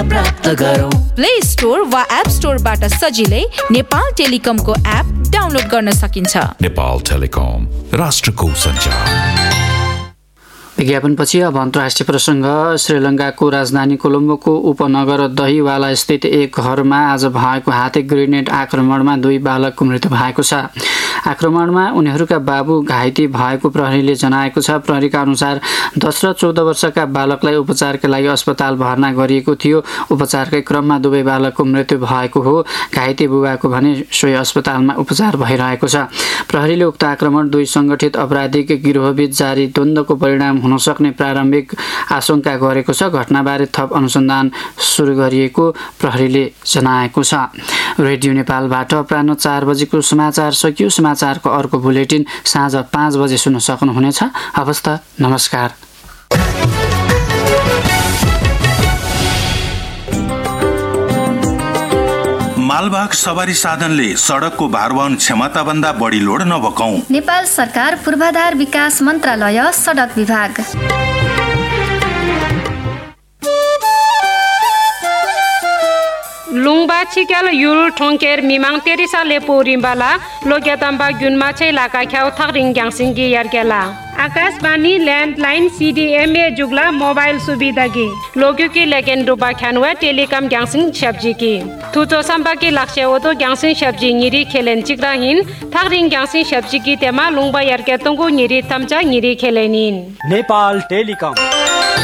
प्राप्त गरौँ। Play store वा एप स्टोरबाट सजिलै नेपाल टेलिकमको एप डाउनलोड गर्न सकिन्छ। नेपाल टेलिकम, राष्ट्रको सञ्चार। विज्ञापनपछि अब अन्तर्राष्ट्रिय प्रसङ्ग। श्रीलङ्काको राजधानी कोलम्बोको उपनगर दहीवाला स्थित एक घरमा आज भएको हाते ग्रेनेड आक्रमणमा 2 बालकको मृत्यु भएको छ। आक्रमणमा उनीहरूका बाबु घाइते भएको प्रहरीले जनाएको छ। प्रहरीका अनुसार 10 र 14 वर्षका बालकलाई उपचारका लागि अस्पताल भर्ना गरिएको थियो। उपचारकै क्रममा 2 बालकको मृत्यु भएको हो। घाइते बुबाको भने सोही अस्पतालमा उपचार भइरहेको छ। प्रहरीले उक्त आक्रमण 2 सङ्गठित आपराधिक गिरोहबीच जारी द्वन्द्वको परिणाम हुन सक्ने प्रारम्भिक आशंका गरेको छ। घटनाबारे थप अनुसन्धान सुरु गरिएको प्रहरीले जनाएको छ। रेडियो नेपालबाट अपराह्न 4 बजेको समाचार सकियो। समाचारको अर्को बुलेटिन साँझ 5 बजे सुन्न सक्नुहुनेछ। हवस् त, नमस्कार। मालवाहक सवारी साधनले सडकको भारवहन क्षमता भन्दा बढी लोड नबोकौं। नेपाल सरकार पूर्वाधार विकास मन्त्रालय सडक विभाग। लुङबा छिक्याल युल ठोंकेर मिमाङ तेरिसा लेपो रिम्बाला लोग्यातम्बा गुनमा छै Laka ख्याउ थरिङ ग्याङसिङगी यारकेला Akashvani landline CDMA Jugla mobile सुविधागी लोग्यो की लेकेन रुबा ख्यानुवा टेलिकम ग्याङसिङ सब्जीकी थुचो सम्बाकी लक्ष्य ओतो ग्याङसिङ सब्जी निरी खेलेन चिक्राहिन थरिङ ग्याङसिङ सब्जीकी तेमा लुङबा यारकेतुङको निरी तम्चा निरी खेलेनिन। नेपाल टेलिकम।